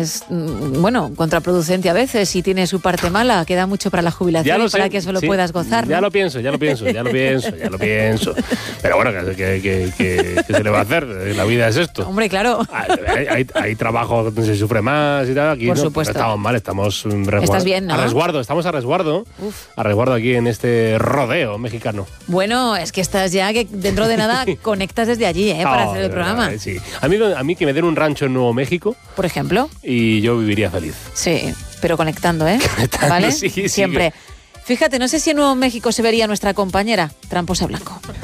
es, contraproducente a veces y tiene su parte mala. Queda mucho para la jubilación y para que eso lo puedas gozar, ¿no? Ya lo pienso. Pero bueno, ¿qué se le va a hacer? La vida es esto. Hombre, claro. Hay trabajo donde se sufre más y tal. Aquí por no supuesto. Estamos mal, estamos Estás bien, ¿no? Estamos a resguardo. A resguardo aquí en este rodeo mexicano. Bueno, es que estás ya que dentro de nada conectas desde allí, para hacer el programa. Sí. A mí que me den un rancho en Nuevo México. Por ejemplo. Y yo viviría feliz. Sí, pero conectando, ¿vale? Sí, siempre. Fíjate, no sé si en Nuevo México se vería nuestra compañera, Tramposa Blanco.